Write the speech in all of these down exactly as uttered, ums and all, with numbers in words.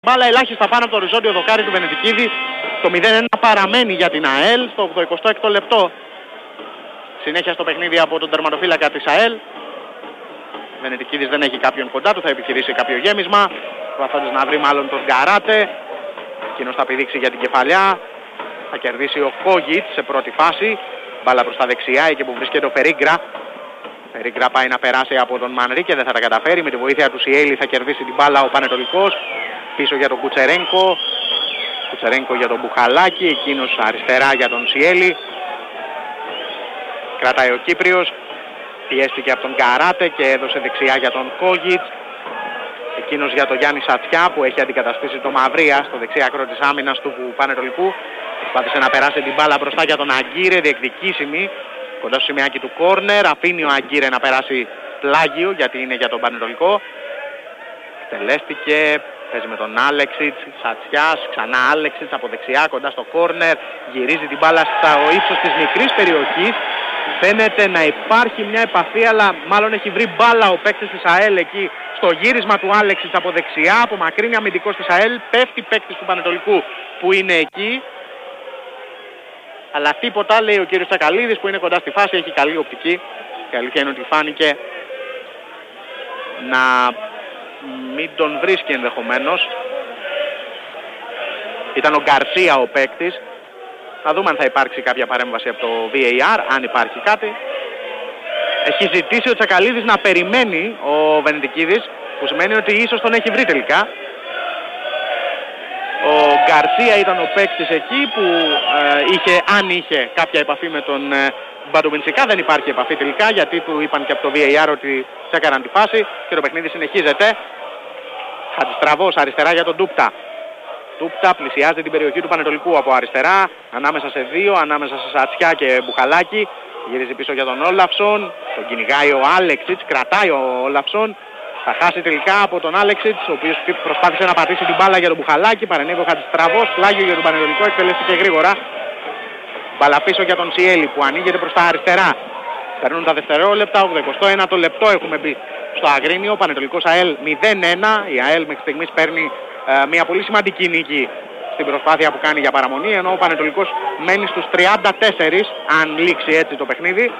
Μπάλα ελάχιστα πάνω από το οριζόντιο δοκάρι του Βενετικίδη. Το μηδέν ένα παραμένει για την ΑΕΛ στο ογδοηκοστό έκτο λεπτό. Συνέχεια στο παιχνίδι από τον τερματοφύλακα της ΑΕΛ. Βενετικίδης δεν έχει κάποιον κοντά του, θα επιχειρήσει κάποιο γέμισμα. Προσπαθώντας να βρει μάλλον τον Γκαράτε. Εκείνος θα πηδήξει για την κεφαλιά. Θα κερδίσει ο Κόγιτς σε πρώτη φάση. Μπάλα προς τα δεξιά, εκεί που βρίσκεται ο Φερίγκρα. Φερίγκρα πάει να περάσει από τον Μανρίκε, δεν θα τα καταφέρει. Με τη βοήθεια του Σιέλη θα κερδίσει την μπάλα ο Πανετολικός. Πίσω για τον Κουτσερένκο. Κουτσερένκο για τον Μπουχαλάκη. Εκείνος αριστερά για τον Σιέλη. Κρατάει ο Κύπριος. Πιέστηκε από τον Γκαράτε και έδωσε δεξιά για τον Κόγιτς. Εκείνος για τον Γιάννη Σατσιά που έχει αντικαταστήσει το Μαυρία στο δεξί άκρο της άμυνας του Πανετολικού. Προσπάθησε να περάσει την μπάλα μπροστά για τον Αγκύρε, διεκδικήσιμη. Κοντά στο σημειάκι του κόρνερ. Αφήνει ο Αγκύρε να περάσει πλάγιο γιατί είναι για τον Πανετολικό. Τελέστηκε. Παίζει με τον Άλεξιτς, Σατσιάς, ξανά Άλεξιτς από δεξιά κοντά στο κόρνερ. Γυρίζει την μπάλα στο ύψος της μικρής περιοχής. Φαίνεται να υπάρχει μια επαφή, αλλά μάλλον έχει βρει μπάλα ο παίκτης της ΑΕΛ εκεί στο γύρισμα του Άλεξιτς από δεξιά. Απομακρύνει αμυντικός της ΑΕΛ. Πέφτει παίκτης του Πανετολικού που είναι εκεί. Αλλά τίποτα, λέει ο κύριος Τσακαλίδης που είναι κοντά στη φάση, έχει καλή οπτική. Η αλήθεια είναι ότι φάνηκε να μην τον βρίσκει ενδεχομένως. Ήταν ο Γκαρσία ο παίκτης. Θα δούμε αν θα υπάρξει κάποια παρέμβαση από το βι έι αρ, αν υπάρχει κάτι. Έχει ζητήσει ο Τσακαλίδης να περιμένει ο Βενετικίδης, που σημαίνει ότι ίσως τον έχει βρει τελικά. Ο Γκαρσία ήταν ο παίκτης εκεί που ε, είχε, αν είχε κάποια επαφή με τον ε, Μπαντουμιντσικά. Δεν υπάρχει επαφή τελικά γιατί του είπαν και από το βι έι αρ ότι τσέκαραν τη φάση και το παιχνίδι συνεχίζεται. Χατζηστραβός αριστερά για τον Ντούπτα. Ντούπτα πλησιάζει την περιοχή του Πανετολικού από αριστερά, ανάμεσα σε δύο, ανάμεσα σε Σατσιά και Μπουχαλάκη. Γυρίζει πίσω για τον Όλαφσον, τον κυνηγάει ο Άλεξιτς, κρατάει ο Όλαφσον. Θα χάσει τελικά από τον Άλεξιτς, ο οποίος προσπάθησε να πατήσει την μπάλα για τον Μπουχαλάκη. Παρενέβη ο Χατζηστραβός, πλάγιο για τον Πανετολικό, εκτελέστηκε γρήγορα. Μπάλα πίσω για τον Σιέλη που ανοίγεται προς τα αριστερά. Περνούν τα δευτερόλεπτα, ογδοηκοστό ένατο λεπτό έχουμε μπει στο Αγρίνιο. Πανετολικός ΑΕΛ μηδέν ένα. Η ΑΕΛ μέχρι στιγμής παίρνει ε, μια πολύ σημαντική νίκη στην προσπάθεια που κάνει για παραμονή, ενώ ο Πανετολικός μένει στους τριάντα τέσσερα αν λήξει έτσι το παιχνίδι.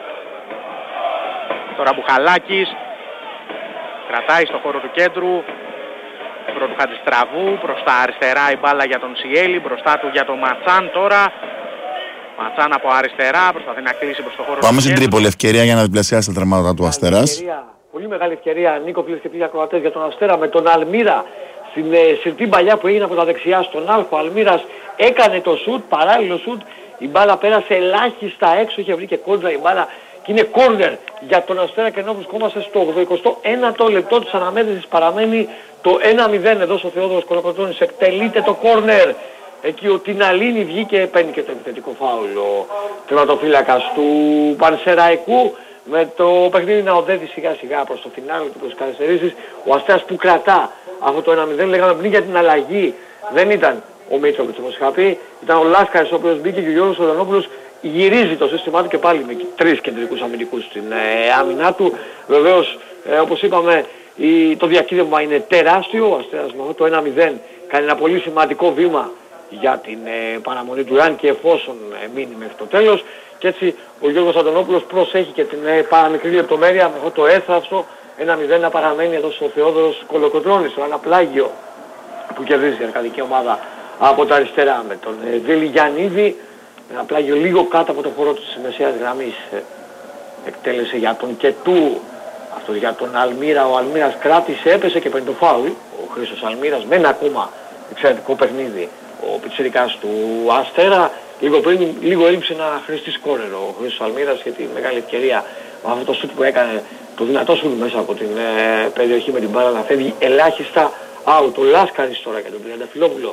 Τώρα Μπουχαλάκης κρατάει στο χώρο του κέντρου. Πρώτου Χατζηστραβού, προς τα αριστερά η μπάλα για τον Σιέλη, μπροστά του για τον Ματσάν τώρα. Ματσάν από αριστερά, προσπαθεί να κλείσει προς το χώρο. Πάμε στην Τρίπολη, ευκαιρία για να διπλασιάσει τα τερμάτα του Αστέρας. Πολύ μεγάλη ευκαιρία, Νίκο, φίλες και φίλοι ακροατές, για τον Αστέρα με τον Αλμύρα στην ε, συρτή παλιά που έγινε από τα δεξιά στον Άλφο. Αλμύρας έκανε το σουτ, παράλληλο σουτ, η μπάλα πέρασε ελάχιστα έξω, είχε βρει και κόντρα η μπάλα και είναι κόρνερ για τον Αστέρα και ενώ βρισκόμαστε στο ογδοηκοστό ένατο λεπτό της αναμέτρησης παραμένει το ένα μηδέν εδώ στο Θεόδωρος Κολοκοτρώνης. Εκτελείται το κόρνερ. Εκεί ο Τιναλίνη βγήκε και παίρνει και το επιθετικό φάουλ ο τερματοφύλακας του Πανσεραϊκού. Με το παιχνίδι να οδεύει σιγά σιγά προς το φινάλι και προς τις καθυστερήσεις. Ο Αστέρας που κρατά αυτό το ένα μηδέν, λέγαμε πριν για την αλλαγή, δεν ήταν ο Μίτσοβιτς όπως είχα πει, ήταν ο Λάσκαρης ο οποίος μπήκε και ο Γιώργος Οδανόπουλος γυρίζει το σύστημά του και πάλι με τρεις κεντρικούς αμυντικούς στην ε, άμυνά του. Βεβαίως ε, όπως είπαμε η, το διακύβευμα είναι τεράστιο, ο Αστέρας με αυτό το ένα μηδέν κάνει ένα πολύ σημαντικό βήμα για την ε, παραμονή του αν και εφόσον ε, μείνει μέχρι το τέλος. Και έτσι ο Γιώργος Αντωνόπουλος προσέχει και την ε, παραμικρή λεπτομέρεια με αυτό το έθραυστο ένα μηδέν να παραμένει εδώ στο Θεόδωρος Κολοκοτρώνης, στο ένα πλάγιο που κερδίζει η αρκαδική ομάδα από τα αριστερά με τον ε, Βίλη Γιαννίδη, ένα πλάγιο λίγο κάτω από το χώρο της μεσαίας γραμμής, ε, εκτέλεσε για τον Κετού, αυτό για τον Αλμύρα, ο Αλμύρας κράτησε, έπεσε και παίρνει το φάουλ, ο Χρήστος Αλμύρας με ένα ακόμα εξαιρετικό παιχνίδι, ο πιτσιρικάς του Αστέρα. Λίγο πριν, λίγο έλειψε να χρηστεί σκόρερ ο Χρήστος Αλμύρας για τη μεγάλη ευκαιρία με αυτό το σουτ που έκανε, το δυνατό σουτ μέσα από την ε, περιοχή με την μπάλα να φεύγει ελάχιστα out. Ο Λάσκαρης τώρα για τον Τριανταφυλόπουλο.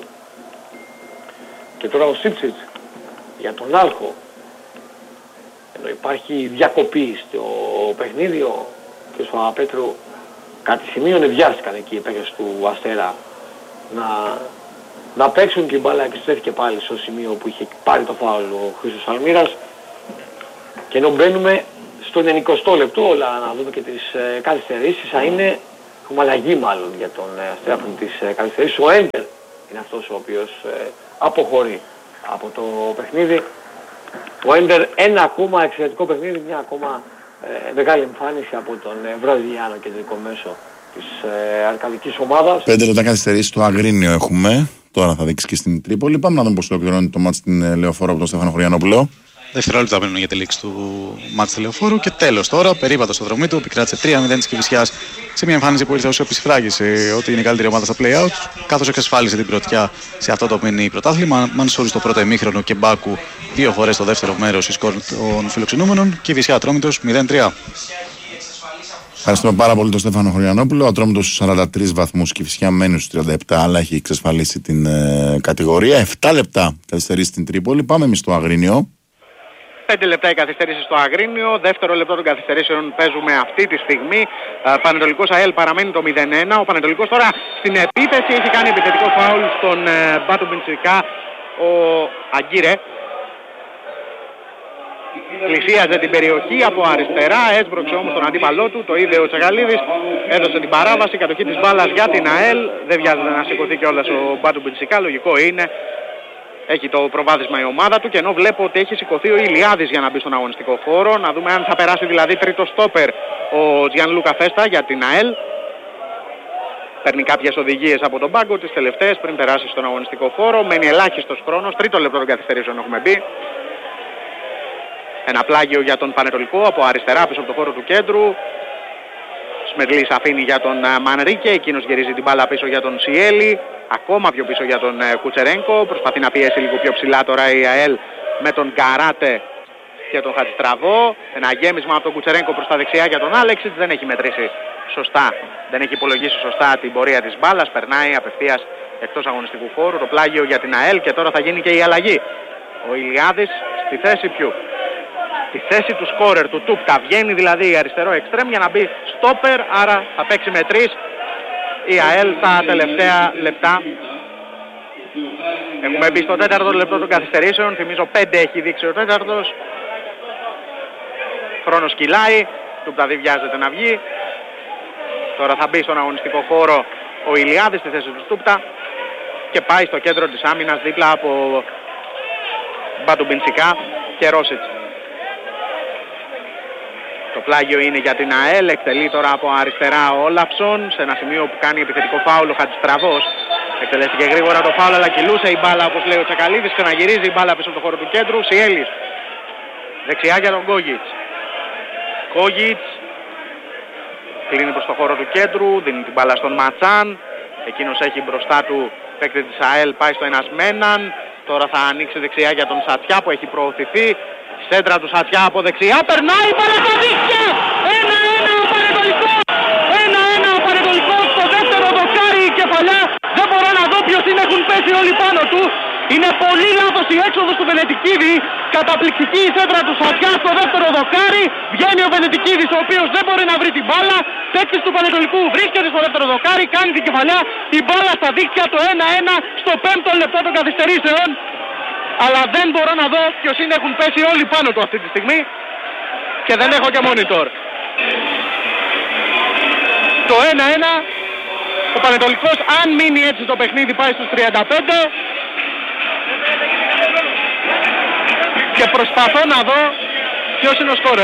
Και τώρα ο Σίψιτς για τον Άλχο. Ενώ υπάρχει διακοπή στο παιχνίδι, ο κ. Παπαπέτρου κάτι σημείωνε, βιάστηκαν εκεί οι παίκτες του Αστέρα να... να παίξουν και η μπάλα επιστρέφηκε πάλι στο σημείο που είχε πάρει το φάουλ ο Χρήστος Αλμύρας και ενώ μπαίνουμε στο ενενηκοστό λεπτό, όλα να δούμε και τις ε, καθυστερήσεις, θα είναι Έχουμε αλλαγή μάλλον για τον Αστέρα πριν τις καθυστερήσεις. Ο Έντερ είναι αυτός ο οποίος ε, αποχωρεί από το παιχνίδι. Ο Έντερ ένα ακόμα εξαιρετικό παιχνίδι, μια ακόμα ε, μεγάλη εμφάνιση από τον ε, Βραζιλιάνο κεντρικό μέσο της ε, αρκαδικής ομάδας. Πέντε λεπτά καθυστερήσεις στο Αγρίνιο έχουμε. Τώρα θα δείξει και στην Τρίπολη. Πάμε να δούμε πώς ολοκληρώνει το μάτς στην Λεωφόρο από τον Στέφανο Χωριανόπουλο. Δευτερόλεπτα μένουν για τη λήξη του μάτς του Λεωφόρου και τέλος τώρα. Περίπατο στο δρόμο του, επικράτησε τρία μηδέν της Κηφισιάς σε μια εμφάνιση που ήρθε ως επισφράγιση ότι είναι η καλύτερη ομάδα στα play-out, καθώς εξασφάλισε την πρωτιά σε αυτό το μίνι πρωτάθλημα. Μανσούρη στο πρώτο ημίχρονο και Μπάκου δύο φορές στο δεύτερο μέρος η σκορ των φιλοξενούμενων. Κηφισιά Ατρόμητος μηδέν τρία. Ευχαριστούμε πάρα πολύ τον Στέφανο Χωριανόπουλο. Ο Ατρόμητος στους σαράντα τρεις βαθμούς, Κηφισιά μένει στους τριάντα επτά, αλλά έχει εξασφαλίσει την ε, κατηγορία. επτά λεπτά καθυστερήσει στην Τρίπολη. Πάμε εμείς στο Αγρίνιο. πέντε λεπτά η καθυστέρηση στο Αγρίνιο, δεύτερο λεπτό των καθυστερήσεων παίζουμε αυτή τη στιγμή. Πανετολικός ΑΕΛ παραμένει το μηδέν ένα. Ο Πανετολικός τώρα στην επίθεση έχει κάνει επιθετικό φάουλ στον Μπάτου Μπιντσικά, ο Αγκύρε. Πλησίαζε την περιοχή από αριστερά, έσπρωξε όμως τον αντίπαλό του, το είδε ο Τσακαλίδης, έδωσε την παράβαση, κατοχή της μπάλας για την ΑΕΛ. Δεν βιάζεται να σηκωθεί κιόλας ο Μπάτου Μπιντσικά, λογικό είναι. Έχει το προβάδισμα η ομάδα του και ενώ βλέπω ότι έχει σηκωθεί ο Ηλιάδης για να μπει στον αγωνιστικό χώρο. Να δούμε αν θα περάσει δηλαδή τρίτο στόπερ ο Τζιανλούκα Φέστα για την ΑΕΛ. Παίρνει κάποιες οδηγίες από τον πάγκο, τις τελευταίες πριν περάσει στον αγωνιστικό χώρο. Μένει ελάχιστος χρόνος, τρίτο λεπτό των καθυστερήσεων έχουμε μπει. Ένα πλάγιο για τον Πανετολικό από αριστερά πίσω από το χώρο του κέντρου. Σμερλής αφήνει για τον Μανρίκε, εκείνος γυρίζει την μπάλα πίσω για τον Σιέλη. Ακόμα πιο πίσω για τον Κουτσερένκο. Προσπαθεί να πιέσει λίγο πιο ψηλά τώρα η ΑΕΛ με τον Γκαράτε και τον Χατζητραβό. Ένα γέμισμα από τον Κουτσερένκο προς τα δεξιά για τον Άλεξιτς. Δεν έχει μετρήσει σωστά, δεν έχει υπολογίσει σωστά την πορεία της μπάλας. Περνάει απευθείας εκτός αγωνιστικού χώρου. Το πλάγιο για την ΑΕΛ και τώρα θα γίνει και η αλλαγή. Ο Ηλιάδης στη θέση ποιου? Στη θέση του σκόρερ του Τούπκα. Βγαίνει δηλαδή αριστερό εξτρέμ για να μπει στόπερ, άρα θα παίξει με τρεις η ΑΕΛ στα τελευταία λεπτά. Έχουμε μπει στο τέταρτο λεπτό των καθυστερήσεων. Θυμίζω πέντε έχει δείξει ο τέταρτος. Χρόνος κυλάει. Τούπτα δεν βιάζεται να βγει. Τώρα θα μπει στον αγωνιστικό χώρο ο Ηλιάδης στη θέση του Τούπτα και πάει στο κέντρο της άμυνας δίπλα από Μπατουμπιντσικά και Ρόσιτς. Το πλάγιο είναι για την ΑΕΛ, εκτελεί τώρα από αριστερά ο Όλαψον σε ένα σημείο που κάνει επιθετικό φάουλ ο Χατζηστραβός. Εκτελέστηκε γρήγορα το φάουλ αλλά κυλούσε η μπάλα όπως λέει ο Τσακαλίδης, ξαναγυρίζει η μπάλα πίσω από το χώρο του κέντρου. Σιέλης δεξιά για τον Κόγιτς. Κόγιτς κλείνει προς το χώρο του κέντρου, δίνει την μπάλα στον Ματσάν. Εκείνος έχει μπροστά του παίκτη της ΑΕΛ, πάει στο ένας με έναν. Τώρα θα ανοίξει δεξιά για τον Σατιά που έχει προωθηθεί. Σέντρα του Σατιά από δεξιά, περνάει πάρα στα δίχτυα! ένα ένα ο Πανετολικός! ένα ένα ο Πανετολικός στο δεύτερο δοκάρι η κεφαλιά. Δεν μπορώ να δω ποιος είναι, έχουν πέσει όλοι πάνω του. Είναι πολύ λάθος η έξοδος του Βενετικίδη. Καταπληκτική η σέντρα του Σατιά στο δεύτερο δοκάρι. Βγαίνει ο Βενετικίδης ο οποίος δεν μπορεί να βρει την μπάλα. Παίκτης του Πανετολικού βρίσκεται στο δεύτερο δοκάρι, κάνει την κεφαλιά. Η μπάλα στα δίχτυα, το ένα ένα στο πέμπτο λεπτό των καθυστερήσεων. Αλλά δεν μπορώ να δω ποιος είναι, έχουν πέσει όλοι πάνω του αυτή τη στιγμή και δεν έχω και monitor. Το ένα ένα, ο Πανετολικός αν μείνει έτσι το παιχνίδι πάει στους τριάντα πέντε και προσπαθώ να δω ποιος είναι ο σκόρερ.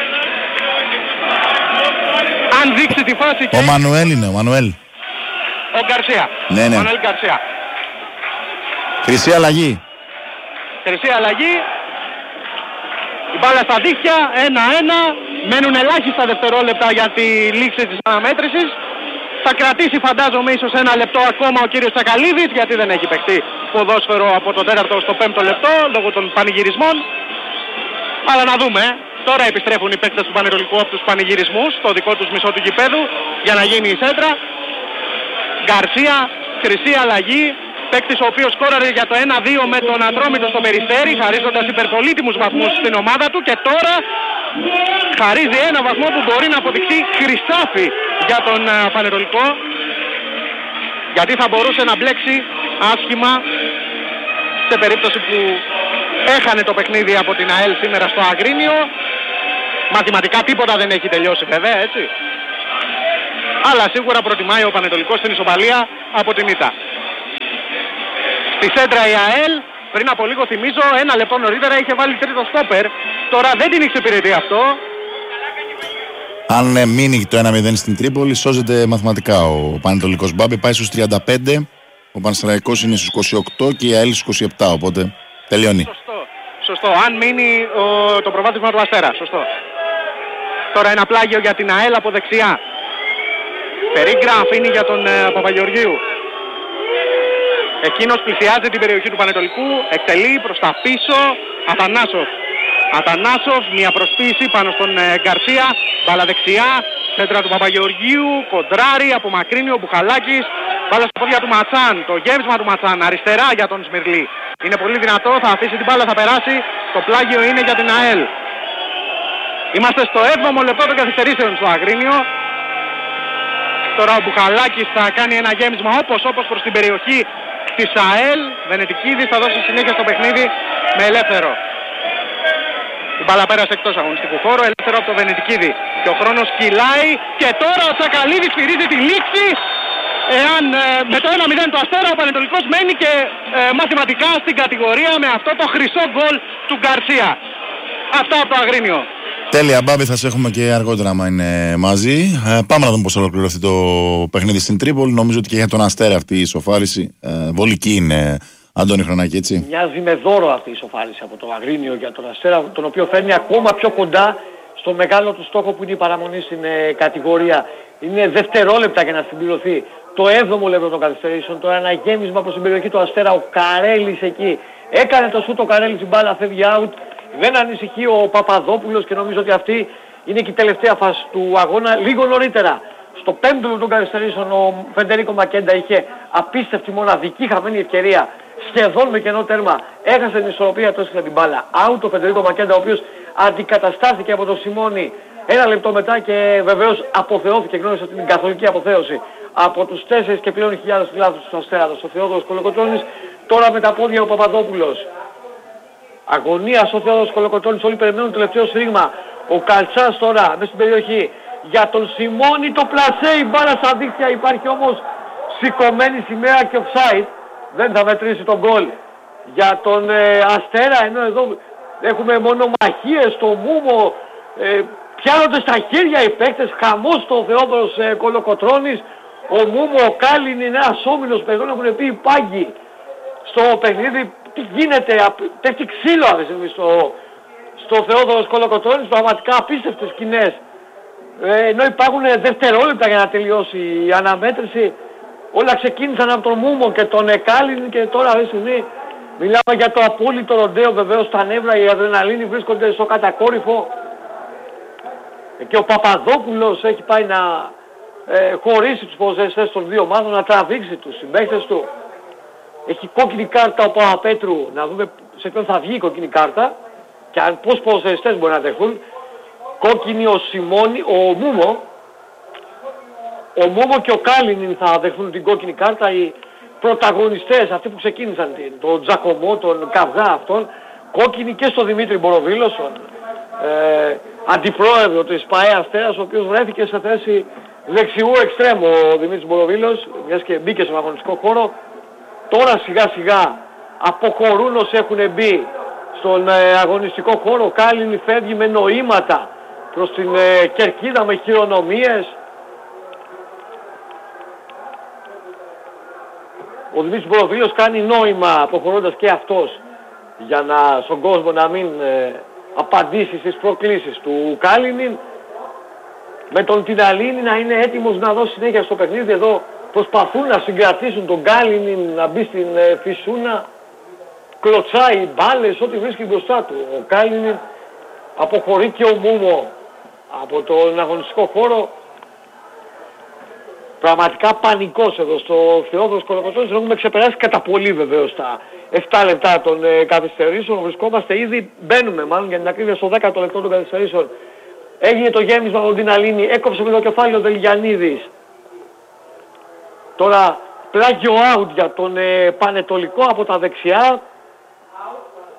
Αν δείξει τη φάση και... Ο Μανουέλ είναι, ο Μανουέλ. Ο Γκαρσία. Ναι, ναι. Ο Μανουέλ Γκαρσία. Χρυσή αλλαγή. Χρυσή αλλαγή. Η μπάλα στα δίχτυα, ένα ένα. Μένουν ελάχιστα δευτερόλεπτα για τη λήξη της αναμέτρησης. Θα κρατήσει φαντάζομαι ίσως ένα λεπτό ακόμα ο κύριος Τσακαλίδης, γιατί δεν έχει παιχτεί ποδόσφαιρο από το τέταρτο στο πέμπτο λεπτό λόγω των πανηγυρισμών. Αλλά να δούμε. Τώρα επιστρέφουν οι παίκτες του Πανετολικού από τους πανηγυρισμούς στο δικό τους μισό του γηπέδου για να γίνει η σέντρα. Γκαρσία, χρυσή αλλαγή. Παίκτης ο οποίος σκόραρε για το ένα δύο με τον Ατρόμητο στο Περιστέρι, χαρίζοντας υπερπολίτιμους βαθμούς στην ομάδα του και τώρα χαρίζει ένα βαθμό που μπορεί να αποδειχθεί χρυσάφι για τον Πανετολικό, γιατί θα μπορούσε να μπλέξει άσχημα σε περίπτωση που έχανε το παιχνίδι από την ΑΕΛ σήμερα στο Αγρίνιο. Μαθηματικά τίποτα δεν έχει τελειώσει βέβαια, έτσι. αλλά σίγουρα προτιμάει ο Πανετολικός στην ισοπαλία από την ήττα. Στη σέντρα η ΑΕΛ, πριν από λίγο θυμίζω, ένα λεπτό νωρίτερα είχε βάλει τρίτο στόπερ. Τώρα δεν την εξυπηρετεί αυτό. Αν ε, μείνει το ένα μηδέν στην Τρίπολη, σώζεται μαθηματικά ο Πανετολικός. Μπάμπη πάει στους τριάντα πέντε, ο Πανσεραϊκός είναι στους είκοσι οκτώ και η ΑΕΛ στους είκοσι επτά, οπότε τελειώνει. Σωστό, σωστό. Αν μείνει ο, το προβάδισμα του Αστέρα, σωστό. Τώρα ένα πλάγιο για την ΑΕΛ από δεξιά. Περίγκρα αφήνει για τον ε, Παπαγεωργίου. Εκείνος πλησιάζει την περιοχή του Πανετολικού, εκτελεί προς τα πίσω, Αθανάσοφ. Αθανάσοφ, μια προσποίηση πάνω στον ε, Γκαρσία, μπάλα δεξιά, σέντρα του Παπαγεωργίου, κοντράρι, απομακρύνει ο Μπουχαλάκης, μπάλα στα πόδια του Ματσάν, το γέμισμα του Ματσάν, αριστερά για τον Σμυρλή. Είναι πολύ δυνατό, θα αφήσει την μπάλα, θα περάσει, το πλάγιο είναι για την ΑΕΛ. Είμαστε στο έβδομο λεπτό των καθυστερήσεων στο Αγρίνιο. Τώρα ο Μπουχαλάκης θα κάνει ένα γέμισμα όπως όπως προς την περιοχή της ΑΕΛ. Βενετικίδης θα δώσει συνέχεια στο παιχνίδι με ελεύθερο. Η μπάλα πέρασε εκτός αγωνιστικού χώρου, ελεύθερο από το Βενετικίδη. Και ο χρόνος κυλάει και τώρα ο Τσακαλίδης φυρίζει τη λήξη. Εάν ε, με το ένα μηδέν του Αστέρα ο Πανετολικός μένει και ε, μαθηματικά στην κατηγορία με αυτό το χρυσό γκολ του Γκαρσία. Αυτά από το Αγρίνιο. Τέλεια, Μπάμπη, θα σε έχουμε και αργότερα άμα είναι μαζί. Ε, πάμε να δούμε πώς θα ολοκληρωθεί το παιχνίδι στην Τρίπολη. Νομίζω ότι και για τον Αστέρα αυτή η ισοφάριση ε, βολική είναι, Αντώνη Χρονάκη, έτσι. Μοιάζει με δώρο αυτή η ισοφάριση από το Αγρίνιο για τον Αστέρα, τον οποίο φέρνει ακόμα πιο κοντά στο μεγάλο του στόχο που είναι η παραμονή στην ε, κατηγορία. Είναι δευτερόλεπτα για να συμπληρωθεί το έβδομο λεπτό των καθυστερήσεων. Τώρα ένα γέμισμα προς την περιοχή του Αστέρα, ο Καρέλης εκεί. Έκανε το σούτ ο Καρέλης, η μπάλα φεύγει out. Δεν ανησυχεί ο Παπαδόπουλος και νομίζω ότι αυτή είναι και η τελευταία φάση του αγώνα. Λίγο νωρίτερα, στο πέμπτο λεπτό των καθυστερήσεων, ο Φεντερίκο Μακέντα είχε απίστευτη μοναδική χαμένη ευκαιρία, σχεδόν με κενό τέρμα. Έχασε την ισορροπία, το έσκασε την μπάλα. Out ο Φεντερίκο Μακέντα, ο οποίος αντικαταστάθηκε από τον Σιμώνη ένα λεπτό μετά και βεβαίως αποθεώθηκε, γνώρισε την καθολική αποθέωση από τους τέσσερις και πλέον χιλιάδες λάθος του Αστέρατος, ο Θεόδωρος Κολοκοτρώνης. Τώρα με τα πόδια ο Παπαδόπουλος. Αγωνία στο Θεόδωρος Κολοκοτρώνης, όλοι περιμένουν το τελευταίο σφύριγμα. Ο Καλτσάς τώρα μέσα στην περιοχή για τον Σιμώνη, το πλασέ, η μπάλα στα δίχτυα, υπάρχει όμως σηκωμένη σημαία και offside. Δεν θα μετρήσει τον γκολ για τον ε, Αστέρα, ενώ εδώ έχουμε μονομαχίες στο Μούμο, ε, πιάνονται στα χέρια οι παίκτες, χαμός στο Θεόδωρος ε, Κολοκοτρώνης. Ο Μούμο, ο Κάλιν είναι ένας όμιλος παιδιών, έχουν πει οι πάγκοι στο παιχνίδι. Τι γίνεται, πέφτει ξύλο αυτή τη στιγμή στο, στο Θεόδωρος Κολοκοτρώνης, πραγματικά απίστευτες σκηνές. Ε, ενώ υπάρχουν δευτερόλεπτα για να τελειώσει η αναμέτρηση. Όλα ξεκίνησαν από τον Μούμο και τον Εκάλιν και τώρα αυτή τη στιγμή μιλάμε για το απόλυτο ροντέο. Βεβαίως τα νεύρα, η αδρεναλίνη βρίσκονται στο κατακόρυφο. Και ο Παπαδόπουλος έχει πάει να ε, χωρίσει τους ποδοσφαιριστές των δύο ομάδων, να τραβήξει τους συμπαίκτες του. Έχει κόκκινη κάρτα ο Παπαπέτρου, να δούμε σε ποιον θα βγει η κόκκινη κάρτα και αν πώς ποδοσφαιριστές μπορεί να δεχθούν. Κόκκινη ο Σιμώνη, ο Μούμο, ο Μούμο και ο Κάλινιν θα δεχθούν την κόκκινη κάρτα, οι πρωταγωνιστές, αυτοί που ξεκίνησαν, τον Τζακωμό, τον Καβγά αυτόν. Κόκκινη και στο Δημήτρη Μποροβίλος, τον ε, αντιπρόεδρο της ΠΑΕ Αστέρας, ο οποίος βρέθηκε σε θέση δεξιού εξτρέμου ο Δημήτρης Μποροβίλος, μιας και μπήκε στον αγωνιστικό χώρο. Τώρα σιγά σιγά αποχωρούν όσοι έχουν μπει στον ε, αγωνιστικό χώρο. Ο Κάλινι φεύγει με νοήματα προς την ε, κερκίδα με χειρονομίες. Ο Δημήτρης Μποροβίλος κάνει νόημα αποχωρώντας και αυτός για να, στον κόσμο να μην ε, απαντήσει στις προκλήσεις του Κάλινιν. Με τον Τιναλίνη να είναι έτοιμος να δώσει συνέχεια στο παιχνίδι. Εδώ προσπαθούν να συγκρατήσουν τον Κάλινιν να μπει στην ε, φυσούνα. Κλωτσάει μπάλες, ό,τι βρίσκει μπροστά του. Ο Κάλινιν αποχωρεί και ο Μούμο από τον αγωνιστικό χώρο. Πραγματικά πανικός εδώ στο Θεόδωρος Κολοκοτρώνης. Δεν έχουμε ξεπεράσει κατά πολύ βεβαίως τα επτά λεπτά των ε, καθυστερήσεων. Βρισκόμαστε ήδη, μπαίνουμε μάλλον για την ακρίβεια στο δέκατο λεπτό των καθυστερήσεων. Έγινε το γέμισμα από την Αλίνη, έκοψε με το κεφάλι ο Δελγιαννίδης. Τώρα πλάγιο out για τον ε, Πανετολικό από τα δεξιά.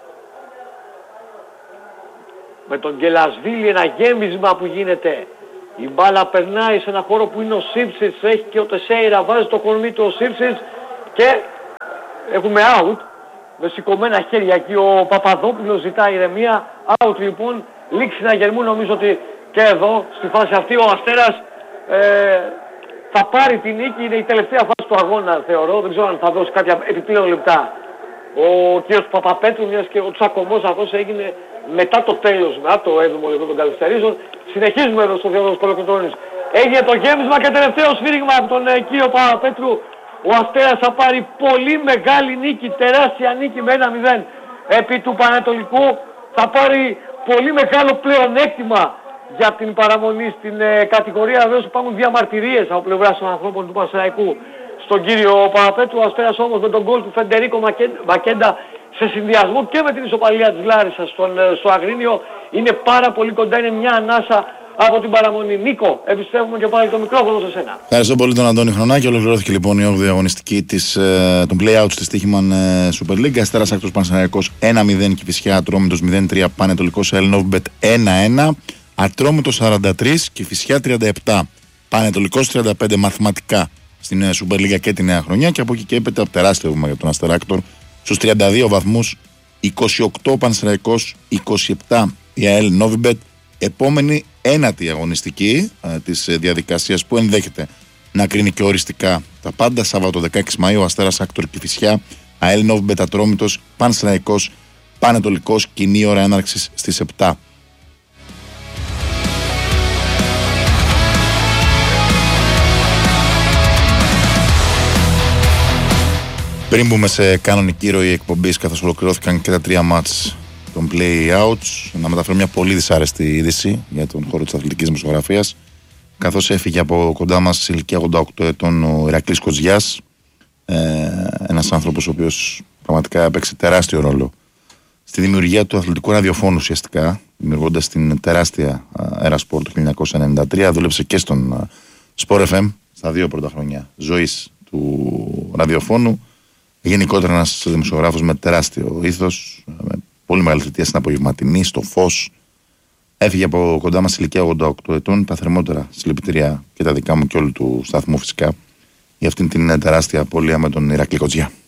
Με τον Γκελασβίλη, ένα γέμισμα που γίνεται Η μπάλα περνάει σε ένα χώρο που είναι ο Σίρτσιτς, έχει και ο Τεσέιρα, βάζει το κορμί του ο Σίρτσιτς και έχουμε out. Με σηκωμένα χέρια εκεί ο Παπαδόπουλος ζητάει ηρεμία. Out λοιπόν, λήξη να γερμού, νομίζω ότι και εδώ στη φάση αυτή ο Αστέρας ε, θα πάρει την νίκη. Είναι η τελευταία φάση του αγώνα θεωρώ, δεν ξέρω αν θα δώσει κάποια επιπλέον λεπτά ο κ. Παπαπέτρου, μιας και ο τσακωμός αυτός έγινε μετά το τέλος, μετά το έβδομο λεπτό των καθυστερήσεων. Συνεχίζουμε εδώ στο Διόδωρος Κολοκοτρώνης. Έγινε το γέμισμα και τελευταίο σφύριγμα από τον ε, κύριο Παπαπέτρου. Ο Αστέρας θα πάρει πολύ μεγάλη νίκη, τεράστια νίκη με ένα μηδέν επί του Πανετολικού. Θα πάρει πολύ μεγάλο πλεονέκτημα για την παραμονή στην ε, κατηγορία. Βεβαίως υπάρχουν διαμαρτυρίες από πλευράς των ανθρώπων του Πανσεραϊκού στον κύριο Παπαπέτρου. Ο Αστέρας όμως με τον γκολ του Φεντερίκο Μακέντα σε συνδυασμό και με την ισοπαλία της Λάρισσας στον, στο Αγρίνιο είναι πάρα πολύ κοντά, είναι μια ανάσα από την παραμονή. Νίκο, επιστρέφουμε και πάλι το μικρόφωνο σε σένα. Ευχαριστώ πολύ τον Αντώνη Χρονάκη. Ολοκληρώθηκε λοιπόν η όγδοη αγωνιστική της, ε, των play-outs της Στοίχημαν ε, Super League. Αστέρας Άκτορας Πανσεραϊκός ένα μηδέν, Κηφισιά Ατρόμητος μηδέν τρία, Πανετολικός Ελ Νόβιμπετ ένα ένα, Ατρόμητος σαράντα τρία, Κηφισιά τριάντα επτά, Πανετολικός τριάντα πέντε μαθηματικά στην ε, Super League και τη νέα χρονιά. Και από εκεί και έπειτα τεράστιο βήμα για τον Αστέρα Άκτορ στους τριάντα δύο βαθμούς, είκοσι οκτώ Πανσεραϊκός, είκοσι επτά η ΑΕΛ Νόβιμπετ. Επόμενη ένατη αγωνιστική ε, της ε, διαδικασίας που ενδέχεται να κρίνει και οριστικά τα πάντα. Σάββατο δεκαέξι Μαΐου, Αστέρας Άκτορ Κηφισιά, ΑΕΛ Νόβιμπετ Ατρόμητος, Πανσεραϊκός Πανετολικός, κοινή ώρα έναρξης στις επτά. Πριν μπούμε σε κανονική ροή εκπομπής, καθώς ολοκληρώθηκαν και τα τρία μάτς των play-outs, να μεταφέρω μια πολύ δυσάρεστη είδηση για τον χώρο της αθλητικής δημοσιογραφίας. Καθώς έφυγε από κοντά μας σε ηλικία ογδόντα οκτώ ετών ο Ηρακλής Κοτζιάς, ε, ένας άνθρωπος ο οποίος πραγματικά έπαιξε τεράστιο ρόλο στη δημιουργία του αθλητικού ραδιοφώνου ουσιαστικά, δημιουργώντας την τεράστια Era Sport το χίλια εννιακόσια ενενήντα τρία. Δούλεψε και στον Sport εφ εμ στα δύο πρώτα χρόνια ζωής του ραδιοφώνου. Γενικότερα ένας δημοσιογράφος με τεράστιο ήθος, με πολύ μεγάλη θητεία στην απογευματινή, στο Φως. Έφυγε από κοντά μας ηλικία ογδόντα οκτώ ετών. Τα θερμότερα συλληπιτήρια και τα δικά μου και όλου του σταθμού φυσικά για αυτήν την τεράστια απώλεια με τον Ηρακλή Κοτζιά.